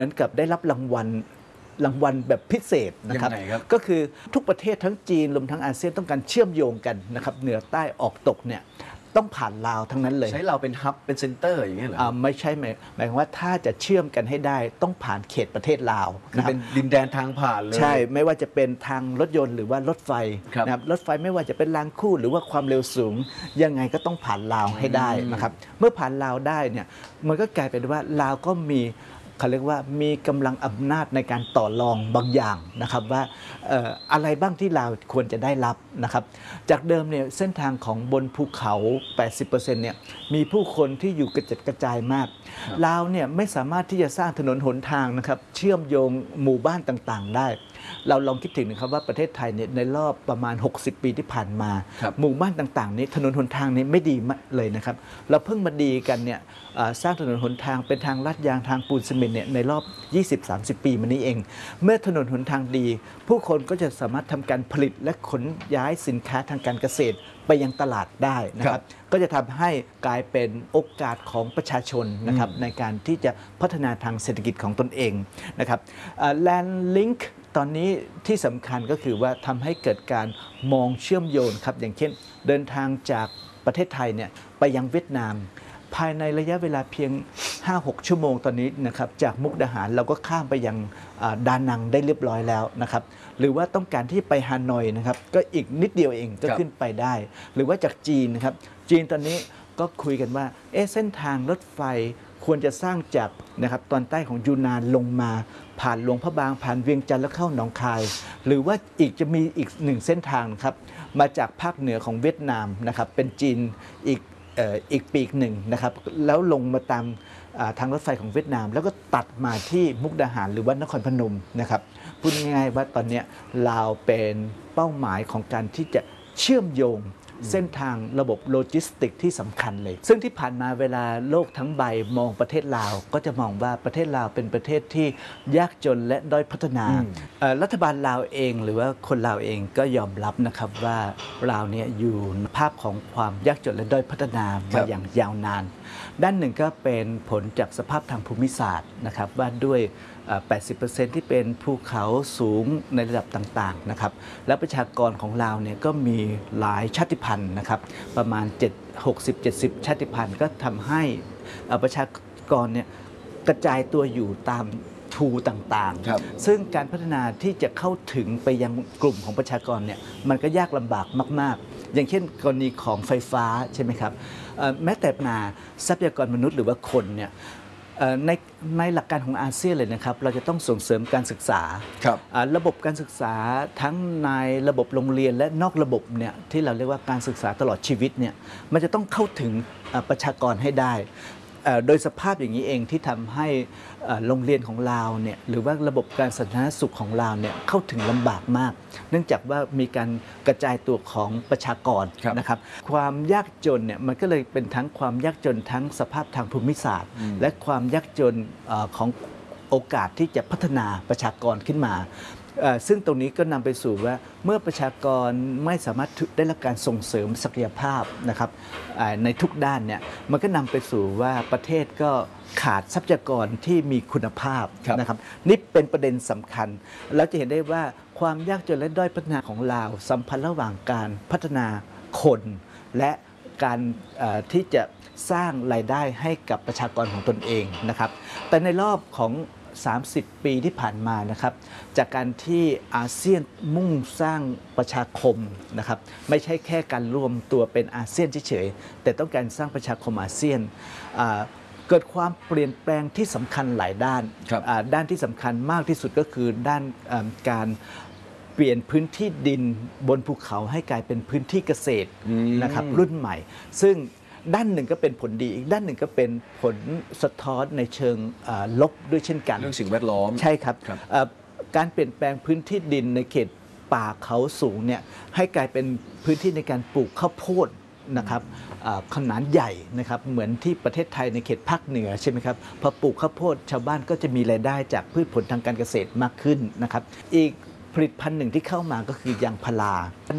มือนกับได้รับรางวัลแบบพิเศษนะครับก็คือทุกประเทศทั้งจีนรวมทั้งอาเซียนต้องการเชื่อมโยงกันนะครับเหนือใต้ออกตกเนี่ยต้องผ่านลาวทั้งนั้นเลยใช้เราเป็นฮับเป็นเซ็นเตอร์อย่างเงี้ยเหรอไม่ใช่หมายความว่าถ้าจะเชื่อมกันให้ได้ต้องผ่านเขตประเทศลาวคือเป็นดินแดนทางผ่านเลยใช่ไม่ว่าจะเป็นทางรถยนต์หรือว่ารถไฟนะครับรถไฟไม่ว่าจะเป็นรางคู่หรือว่าความเร็วสูงยังไงก็ต้องผ่านลาวให้ได้นะครับเมื่อผ่านลาวได้เนี่ยมันก็กลายเป็นว่าลาวก็มีเขาเรียกว่ามีกำลังอำนาจในการต่อรองบางอย่างนะครับว่าอะไรบ้างที่ลาวควรจะได้รับนะครับจากเดิมเนี่ยเส้นทางของบนภูเขา 80% เนี่ยมีผู้คนที่อยู่กระจัดกระจายมากลาวเนี่ยไม่สามารถที่จะสร้างถนนหนทางนะครับเชื่อมโยงหมู่บ้านต่างๆได้เราลองคิดถึงนะครับว่าประเทศไทยเนี่ยในรอบประมาณ60 ปีที่ผ่านมาหมู่บ้านต่างๆนี้ถนนหนทางนี้ไม่ดีเลยนะครับเราเพิ่งมาดีกันเนี่ยสร้างถนนหนทางเป็นทางลาดยางทางปูนซีเมนต์เนี่ยในรอบ 20-30 ปีมานี้เองเมื่อถนนหนทางดีผู้คนก็จะสามารถทำการผลิตและขนย้ายสินค้าทางการเกษตรไปยังตลาดได้นะครับก็จะทำให้กลายเป็นโอกาสของประชาชนนะครับในการที่จะพัฒนาทางเศรษฐกิจของตนเองนะครับแลนด์ลิงก์ตอนนี้ที่สำคัญก็คือว่าทำให้เกิดการมองเชื่อมโยงครับอย่างเช่นเดินทางจากประเทศไทยเนี่ยไปยังเวียดนามภายในระยะเวลาเพียง 5-6 ชั่วโมงตอนนี้นะครับจากมุกดาหารเราก็ข้ามไปยังดานังได้เรียบร้อยแล้วนะครับหรือว่าต้องการที่ไปฮานอยนะครับก็อีกนิดเดียวเองก็ขึ้นไปได้หรือว่าจากจีนนะครับจีนตอนนี้ก็คุยกันว่าเส้นทางรถไฟควรจะสร้างจากนะครับตอนใต้ของยูนนานลงมาผ่านหลวงพระบางผ่านเวียงจันทร์แล้วเข้าหนองคายหรือว่าจะมีอีกหนึ่งเส้นทางครับมาจากภาคเหนือของเวียดนามนะครับเป็นจีนอีกปีกหนึ่งนะครับแล้วลงมาตามทางรถไฟของเวียดนามแล้วก็ตัดมาที่มุกดาหารหรือว่านครพนมนะครับพูดง่ายๆว่าตอนนี้ลาวเป็นเป้าหมายของการที่จะเชื่อมโยงเส้นทางระบบโลจิสติกที่สำคัญเลยซึ่งที่ผ่านมาเวลาโลกทั้งใบมองประเทศลาวก็จะมองว่าประเทศลาวเป็นประเทศที่ยากจนและด้อยพัฒนารัฐบาลลาวเองหรือว่าคนลาวเองก็ยอมรับนะครับว่าลาวเนี่ยอยู่ในภาพของความยากจนและด้อยพัฒนามาอย่างยาวนานด้านหนึ่งก็เป็นผลจากสภาพทางภูมิศาสตร์นะครับว่าด้วย 80% ที่เป็นภูเขาสูงในระดับต่างๆนะครับและประชากรของลาวเนี่ยก็มีหลายชาติพันธุ์นะครับประมาณ60-70 ชาติพันธุ์ก็ทำให้ประชากรเนี่ยกระจายตัวอยู่ตามภูต่างๆซึ่งการพัฒนาที่จะเข้าถึงไปยังกลุ่มของประชากรเนี่ยมันก็ยากลำบากมากๆอย่างเช่นกรณีของไฟฟ้าใช่ไหมครับแม้แต่ทรัพยากรมนุษย์หรือว่าคนเนี่ยในหลักการของอาเซียนเลยนะครับเราจะต้องส่งเสริมการศึกษาระบบการศึกษาทั้งในระบบโรงเรียนและนอกระบบเนี่ยที่เราเรียกว่าการศึกษาตลอดชีวิตเนี่ยมันจะต้องเข้าถึงประชากรให้ได้โดยสภาพอย่างนี้เองที่ทำให้โรงเรียนของลาวเนี่ยหรือว่าระบบการสาธารณสุขของลาวเนี่ยเข้าถึงลำบากมากเนื่องจากว่ามีการกระจายตัวของประชากรนะครับความยากจนเนี่ยมันก็เลยเป็นทั้งความยากจนทั้งสภาพทางภูมิศาสตร์และความยากจนของโอกาสที่จะพัฒนาประชากรขึ้นมาซึ่งตรงนี้ก็นำไปสู่ว่าเมื่อประชากรไม่สามารถได้รับการส่งเสริมศักยภาพนะครับในทุกด้านเนี่ยมันก็นำไปสู่ว่าประเทศก็ขาดทรัพยากรที่มีคุณภาพนะครับนี่เป็นประเด็นสำคัญเราจะเห็นได้ว่าความยากจนและด้อยพัฒนาของลาวสัมพันธ์ระหว่างการพัฒนาคนและการที่จะสร้างรายได้ให้กับประชากรของตนเองนะครับแต่ในรอบของ30 ปีที่ผ่านมานะครับจากการที่อาเซียนมุ่งสร้างประชาคมนะครับไม่ใช่แค่การรวมตัวเป็นอาเซียนเฉยๆแต่ต้องการสร้างประชาคมอาเซียนเกิดความเปลี่ยนแปลงที่สำคัญหลายด้านด้านที่สำคัญมากที่สุดก็คือด้านการเปลี่ยนพื้นที่ดินบนภูเขาให้กลายเป็นพื้นที่เกษตรนะครับรุ่นใหม่ซึ่งด้านหนึ่งก็เป็นผลดีอีกด้านหนึ่งก็เป็นผลสะท้อนในเชิงลบด้วยเช่นกันเรื่องสิ่งแวดล้อมใช่ครับการเปลี่ยนแปลงพื้นที่ดินในเขตป่าเขาสูงเนี่ยให้กลายเป็นพื้นที่ในการปลูกข้าวโพดนะครับขนาดใหญ่นะครับเหมือนที่ประเทศไทยในเขตภาคเหนือใช่ไหมครับพอปลูกข้าวโพดชาวบ้านก็จะมีรายได้จากพืชผลทางการเกษตรมากขึ้นนะครับอีกผลิตภัณฑ์หนึ่งที่เข้ามาก็คือยางพารา